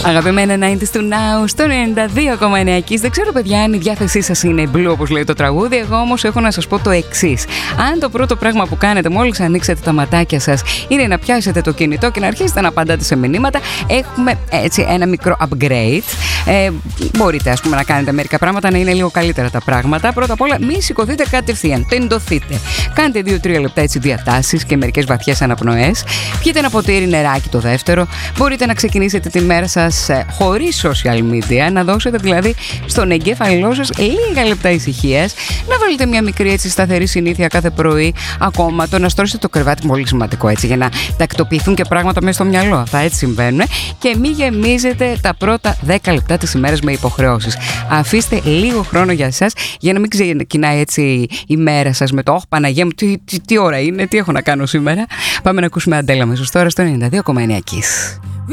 Αγαπημένα 90's του Now στο 92,9. Δεν ξέρω, παιδιά, αν η διάθεσή σας είναι blue, όπως λέει το τραγούδι. Εγώ όμως έχω να σας πω το εξής. Αν το πρώτο πράγμα που κάνετε μόλις ανοίξετε τα ματάκια σας είναι να πιάσετε το κινητό και να αρχίσετε να απαντάτε σε μηνύματα, έχουμε έτσι ένα μικρό upgrade. Μπορείτε, ας πούμε, να κάνετε μερικά πράγματα να είναι λίγο καλύτερα τα πράγματα. Πρώτα απ' όλα, μην σηκωθείτε κατευθείαν. Τεντωθείτε. Κάντε 2-3 λεπτά έτσι διατάσεις και μερικές βαθιές αναπνοές. Πιείτε ένα ποτήρι νεράκι το δεύτερο. Μπορείτε να ξεκινήσετε τη μέρα σας χωρίς social media, να δώσετε δηλαδή στον εγκέφαλό σας λίγα λεπτά ησυχίας, να βάλετε μια μικρή έτσι σταθερή συνήθεια κάθε πρωί. Ακόμα το να στρώσετε το κρεβάτι, πολύ σημαντικό έτσι, για να τακτοποιηθούν και πράγματα μέσα στο μυαλό. Αυτά έτσι συμβαίνουν. Και μην γεμίζετε τα πρώτα 10 λεπτά της ημέρας με υποχρεώσεις. Αφήστε λίγο χρόνο για εσάς, για να μην ξεκινάει έτσι η μέρα σας με το «Ωχ, Παναγία μου, τι ώρα είναι, τι έχω να κάνω σήμερα». Πάμε να ακούσουμε Αντέλα μέσως τώρα στο 92,9 Kiss.